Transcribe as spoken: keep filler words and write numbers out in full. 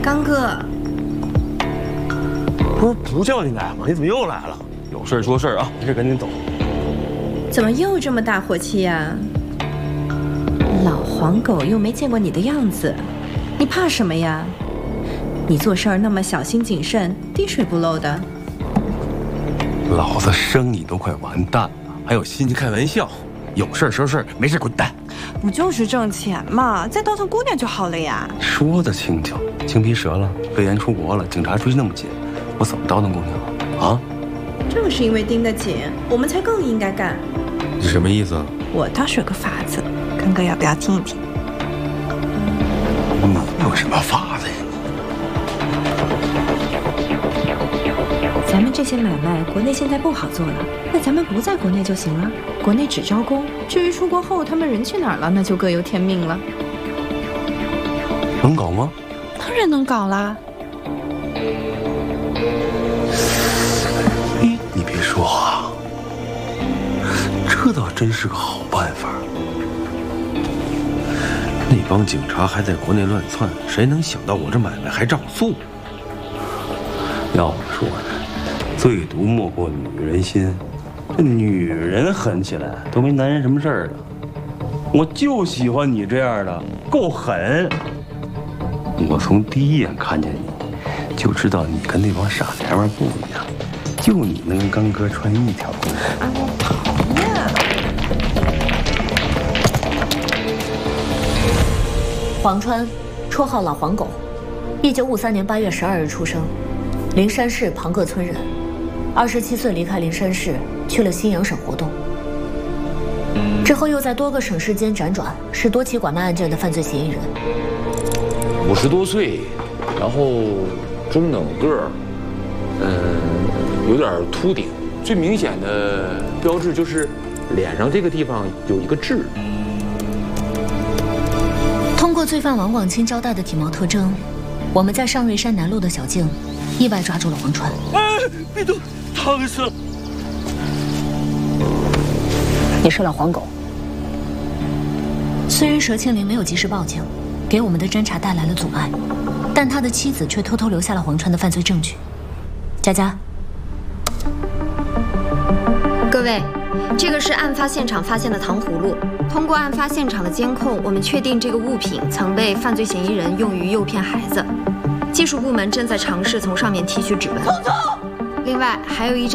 刚哥， 不是不叫你来吗？你怎么又来了？有事说事啊，没事赶紧走。 怎么又这么大火气呀？老黄狗又没见过你的样子，你怕什么呀？你做事儿那么小心谨慎，滴水不漏的。 老子生意都快完蛋了，还有心情开玩笑？有事说事，没事滚蛋。 不就是挣钱嘛，再倒腾姑娘就好了呀。 说的轻巧，青皮折了，魏延出国了，警察追那么紧，我怎么倒腾姑娘啊？啊？ 正是因为盯得紧，我们才更应该干。 你什么意思？ 我倒是有个法子，刚哥要不要听一听？ 你有什么法子呀？ 咱们这些买卖，国内现在不好做了，那咱们不在国内就行了。国内只招工，至于出国后他们人去哪儿了，那就各有天命了。 能搞吗？ 当然能搞啦。 哎，你别说啊，这倒真是个好办法。那帮警察还在国内乱窜，谁能想到我这买卖还照做？要我说呢，最毒莫过女人心。这女人狠起来都没男人什么事儿了。我就喜欢你这样的，够狠。我从第一眼看见你，就知道你跟那帮傻娘们不一样。就你能跟刚哥穿一条裤子。 啊，我讨厌。 黄川，绰号老黄狗，一九五三年八月十二日出生，灵山市庞各村人。二十七岁离开灵山市，去了新阳省活动。之后又在多个省市间辗转，是多起拐卖案件的犯罪嫌疑人。 五十多岁，然后中等个儿，嗯，有点秃顶。最明显的标志就是脸上这个地方有一个痣。 通过罪犯王广清交代的体貌特征，我们在上瑞山南路的小径意外抓住了黄川。 哎，别动，烫死了！ 你是老黄狗。虽然佘庆龄没有及时报警，给我们的侦查带来了阻碍，但他的妻子却偷偷留下了黄川的犯罪证据。佳佳， 各位，这个是案发现场发现的糖葫芦。通过案发现场的监控，我们确定这个物品曾被犯罪嫌疑人用于诱骗孩子。技术部门正在尝试从上面提取指纹。另外还有一张。